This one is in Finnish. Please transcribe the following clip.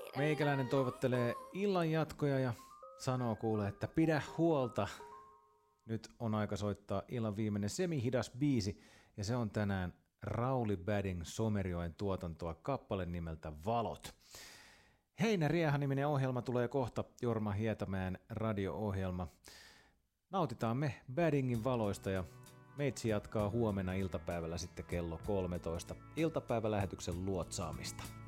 Meikäläinen toivottelee illan jatkoja ja sanoo kuule, että pidä huolta. Nyt on aika soittaa illan viimeinen semihidas biisi ja se on tänään Rauli Bading Somerjoen tuotantoa kappale nimeltä Valot. Heinärieha-niminen ohjelma tulee kohta, Jorma Hietamäen radio-ohjelma. Nautitaan me Badingin valoista ja meitsi jatkaa huomenna iltapäivällä sitten kello 13 iltapäivälähetyksen luotsaamista.